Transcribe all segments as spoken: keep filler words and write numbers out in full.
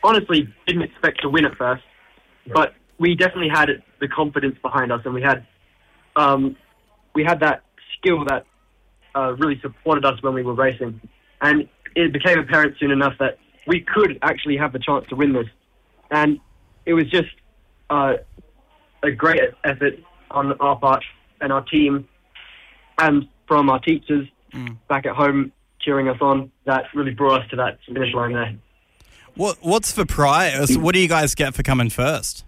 honestly didn't expect to win at first, but we definitely had the confidence behind us, and we had um, we had that skill that uh, really supported us when we were racing. And it became apparent soon enough that we could actually have the chance to win this. And it was just uh, a great effort on our part and our team, and from our teachers mm. back at home cheering us on, that really brought us to that finish line there. What What's the prize? What do you guys get for coming first?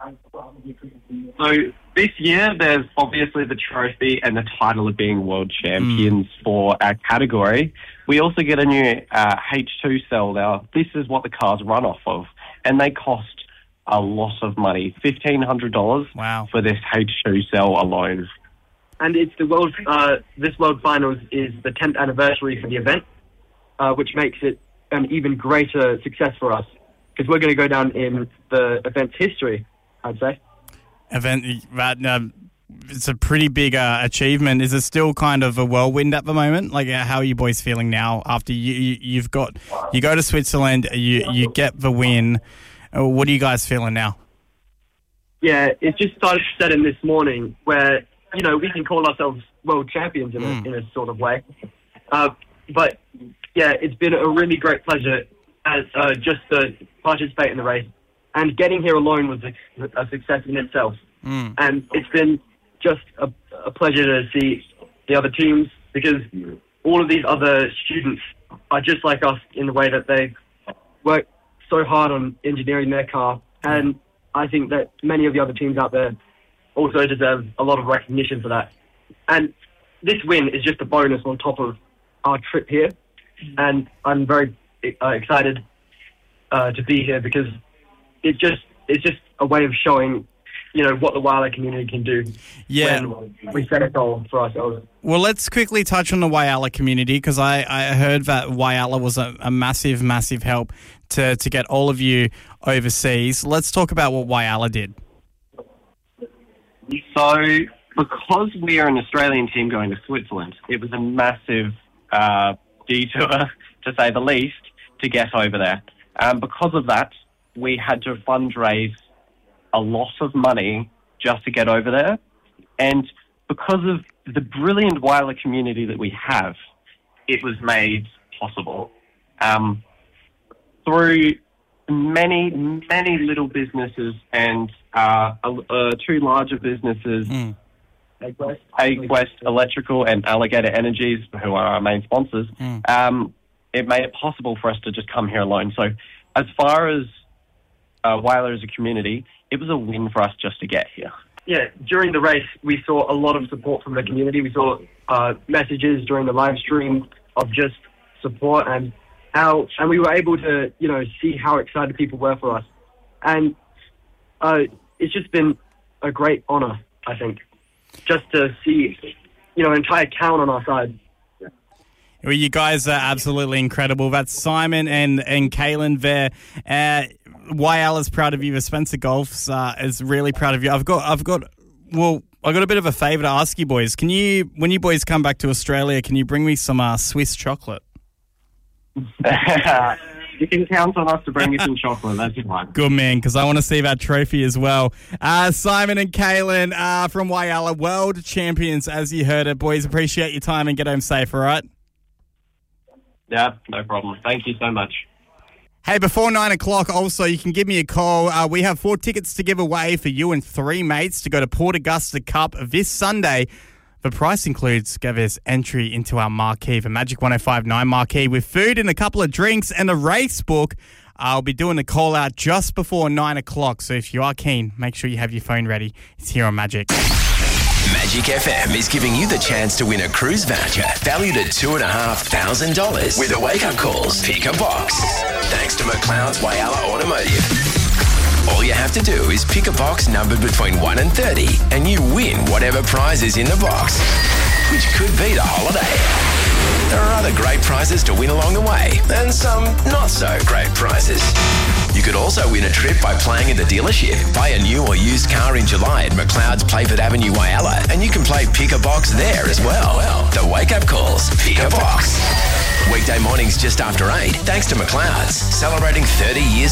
So this year, there's obviously the trophy and the title of being world champions mm. for our category. We also get a new uh, H two cell now. This is what the cars run off of, and they cost a lot of money, fifteen hundred dollars wow. for this H two cell alone. And it's the world. Uh, this World Finals is the tenth anniversary for the event, uh, which makes it an even greater success for us, because we're going to go down in the event's history, I'd say. Event, that, uh, it's a pretty big uh, achievement. Is it still kind of a whirlwind at the moment? Like, uh, how are you boys feeling now after you, you, you've got, you go to Switzerland, you, you get the win. Uh, what are you guys feeling now? Yeah, it just started to set in this morning where, you know, we can call ourselves world champions in, mm. a, in a sort of way. Uh, but, yeah, it's been a really great pleasure as uh, just to participate in the race. And getting here alone was a, a success in itself. Mm. And it's been just a, a pleasure to see the other teams, because all of these other students are just like us in the way that they work so hard on engineering their car. And I think that many of the other teams out there also deserve a lot of recognition for that. And this win is just a bonus on top of our trip here. And I'm very uh, excited uh, to be here, because it just it's just a way of showing, you know, what the Whyalla community can do yeah. when we set a goal for ourselves. Well, let's quickly touch on the Whyalla community, because I, I heard that Whyalla was a, a massive, massive help to, to get all of you overseas. Let's talk about what Whyalla did. So, because we are an Australian team going to Switzerland, it was a massive uh, detour, to say the least, to get over there. Um, because of that, we had to fundraise a lot of money just to get over there. And because of the brilliant Whyalla community that we have, it was made possible. Um, through many, many little businesses and uh, uh, two larger businesses, mm. Egg West Electrical and Alligator Energies, who are our main sponsors, mm. um, it made it possible for us to just come here alone. So as far as uh, Whyalla as a community, it was a win for us just to get here. Yeah, during the race, we saw a lot of support from the community. We saw uh, messages during the live stream of just support, and how, and we were able to, you know, see how excited people were for us. And uh, it's just been a great honour, I think, just to see, you know, an entire town on our side. Well, you guys are absolutely incredible. That's Simon and, and Kaylin there. Uh, Whyalla's proud of you. Spencer Golf's uh, is really proud of you. I've got, I've got, well, I've got a bit of a favour to ask you boys. Can you, when you boys come back to Australia, can you bring me some uh, Swiss chocolate? You can count on us to bring you some chocolate. That's fine. Good man, because I want to see that trophy as well. Uh, Simon and Kaylin uh, from Whyalla, world champions, as you heard it. Boys, appreciate your time and get home safe, all right? Yeah, no problem. Thank you so much. Hey, before nine o'clock, also, you can give me a call. Uh, we have four tickets to give away for you and three mates to go to Port Augusta Cup this Sunday. The price includes Gavis entry into our marquee, the Magic one oh five point nine marquee, with food and a couple of drinks and a race book. I'll be doing the call out just before nine o'clock, so if you are keen, make sure you have your phone ready. It's here on Magic. Magic F M is giving you the chance to win a cruise voucher valued at two and a half thousand dollars with a wake-up calls. Pick a box. Thanks to McLeod's Whyalla Automotive. All you have to do is pick a box numbered between one and thirty, and you win whatever prize is in the box, which could be the holiday. There are other great prizes to win along the way, and some not so great prizes. You could also win a trip by playing at the dealership. Buy a new or used car in July at McLeod's Playford Avenue, Whyalla, and you can play Pick a Box there as well. well the wake-up calls, Pick a Box. Weekday mornings just after eight, thanks to McLeod's, celebrating thirty years